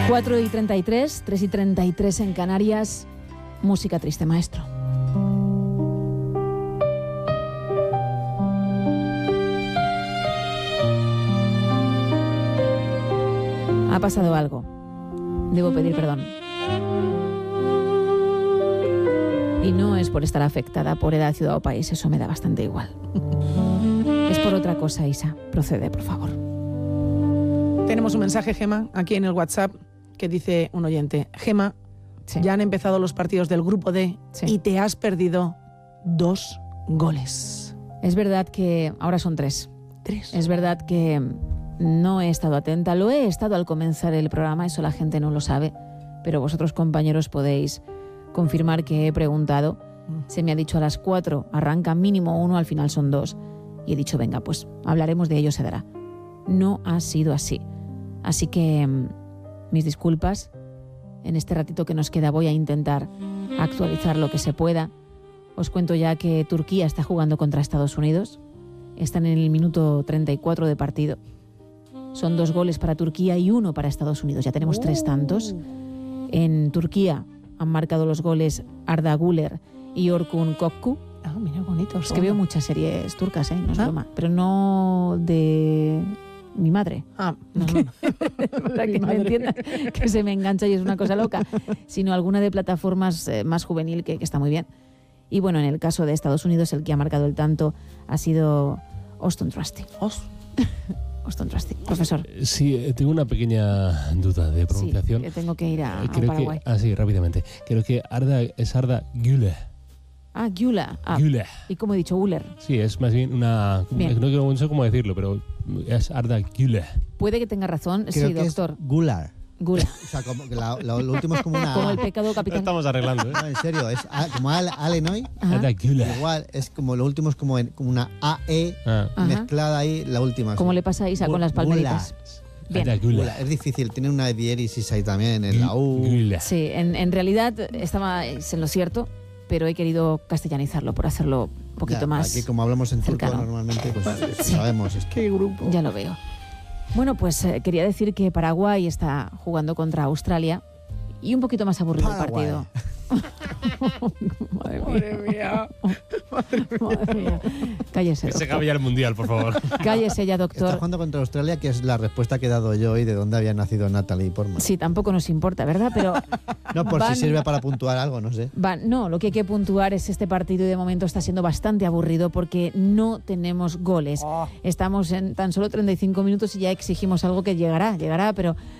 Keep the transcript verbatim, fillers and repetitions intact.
cuatro y treinta y tres, tres y treinta y tres en Canarias. Música triste, maestro. Ha pasado algo. Debo pedir perdón. Y no es por estar afectada por edad, ciudad o país, eso me da bastante igual. Es por otra cosa, Isa. Procede, por favor. Tenemos un mensaje, Gema, aquí en el WhatsApp, que dice un oyente: Gema, sí. Ya han empezado los partidos del Grupo D, sí. Y te has perdido dos goles. Es verdad que ahora son tres. Tres. Es verdad que no he estado atenta. Lo he estado al comenzar el programa, eso la gente no lo sabe, pero vosotros, compañeros, podéis confirmar que he preguntado. Se me ha dicho a las cuatro, arranca mínimo uno, al final son dos. Y he dicho, venga, pues hablaremos de ello, se dará. No ha sido así. Así que mis disculpas. En este ratito que nos queda voy a intentar actualizar lo que se pueda. Os cuento ya que Turquía está jugando contra Estados Unidos. Están en el minuto treinta y cuatro de partido. Son dos goles para Turquía y uno para Estados Unidos. Ya tenemos tres tantos. En Turquía han marcado los goles Arda Güler y Orkun Kokku. Ah, mira, bonitos. Es que veo muchas series turcas, ¿eh? No es ¿Ah? broma. Pero no de mi madre. Ah, no, no. Para que me entiendan, que se me engancha y es una cosa loca. Sino alguna de plataformas eh, más juvenil que, que está muy bien. Y bueno, en el caso de Estados Unidos, el que ha marcado el tanto ha sido Auston Trusty. Os. Auston Trusty, profesor. Sí, tengo una pequeña duda de pronunciación. Sí, que tengo que ir a, a Creo Paraguay. Que, ah, sí, rápidamente. Creo que Arda es Arda Güler. Ah, Güler. Ah, Güler. ¿Y cómo he dicho? Güler. Sí, es más bien una... Bien. No, no sé cómo decirlo, pero es Arda Güler. Puede que tenga razón. Creo sí, que doctor. Es Gular. Gular. O sea, como que la, la, lo último es como una... Como el pecado capital. Lo estamos arreglando, ¿eh? No, en serio, es a, como Al, Alenoy. Arda Güler. Igual, es como lo último es como, en, como una A E ah. mezclada ahí, la última. Como le pasa a Isa con las palmeritas. Bien. Es difícil, tiene una diéresis ahí también en la U. Sí, en, en realidad estaba en lo cierto, pero he querido castellanizarlo por hacerlo un poquito ya, más. Aquí, como hablamos en turco cercano. Normalmente, pues sí. sabemos esto. ¿Qué grupo? Ya lo veo. Bueno, pues eh, quería decir que Paraguay está jugando contra Australia y un poquito más aburrido Paraguay. El partido. Madre mía. Madre mía. Madre mía. Cállese, que doctor. se acabe ya el mundial, por favor. Cállese ya, doctor. Está jugando contra Australia, que es la respuesta que he dado yo hoy de dónde había nacido Natalie Portman. Sí, tampoco nos importa, ¿verdad? Pero no, por van, si sirve para puntuar algo, no sé. Van, no, lo que hay que puntuar es este partido y de momento está siendo bastante aburrido porque no tenemos goles. Oh. Estamos en tan solo treinta y cinco minutos y ya exigimos algo que llegará, llegará, pero